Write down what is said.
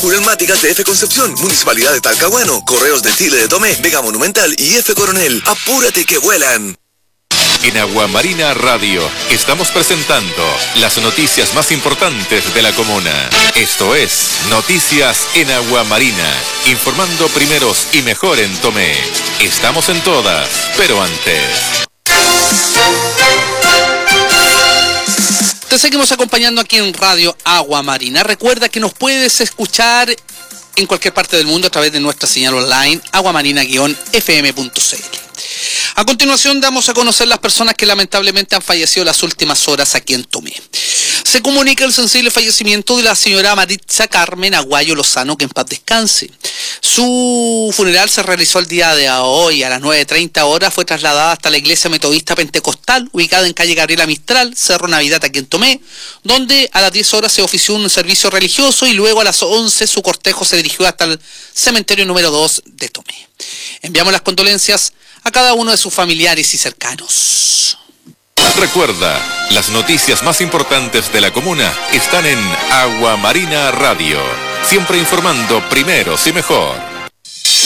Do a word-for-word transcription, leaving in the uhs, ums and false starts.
Julián Mática de F Concepción, Municipalidad de Talcahuano, Correos de Chile de Tomé, Vega Monumental y F Coronel. ¡Apúrate que vuelan! En Agua Marina Radio estamos presentando las noticias más importantes de la comuna. Esto es Noticias en Agua Marina, informando primeros y mejor en Tomé. Estamos en todas, pero antes. Te seguimos acompañando aquí en Radio Agua Marina. Recuerda que nos puedes escuchar en cualquier parte del mundo a través de nuestra señal online aguamarina guión f m punto c l. A continuación damos a conocer las personas que lamentablemente han fallecido las últimas horas aquí en Tomé. Se comunica el sensible fallecimiento de la señora Maritza Carmen Aguayo Lozano, que en paz descanse. Su funeral se realizó el día de hoy a las nueve treinta horas, fue trasladada hasta la iglesia metodista pentecostal, ubicada en calle Gabriela Mistral, Cerro Navidad, aquí en Tomé, donde a las diez horas se ofició un servicio religioso y luego a las once su cortejo se dirigió hasta el cementerio número dos de Tomé. Enviamos las condolencias a cada uno de sus familiares y cercanos. Recuerda, las noticias más importantes de la comuna están en Agua Marina Radio, siempre informando primeros y mejor.